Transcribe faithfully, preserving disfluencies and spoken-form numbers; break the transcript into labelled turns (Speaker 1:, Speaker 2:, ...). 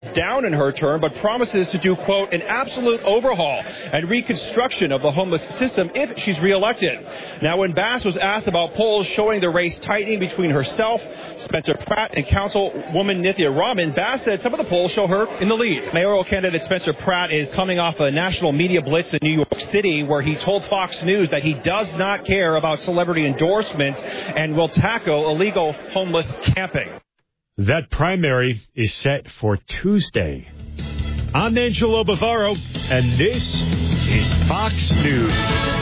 Speaker 1: down in her term, but promises to do, quote, an absolute overhaul and reconstruction of the homeless system if she's reelected. Now, when Bass was asked about polls showing the race tightening between herself, Spencer Pratt, and Councilwoman Nithya Raman, Bass said some of the polls show her in the lead. Mayoral candidate Spencer Pratt is coming off a national media blitz in New York City where he told Fox News that he does not care about celebrity endorsements and will tackle illegal homeless camping.
Speaker 2: That primary is set for Tuesday. I'm Angelo Bavaro, and this is Fox News.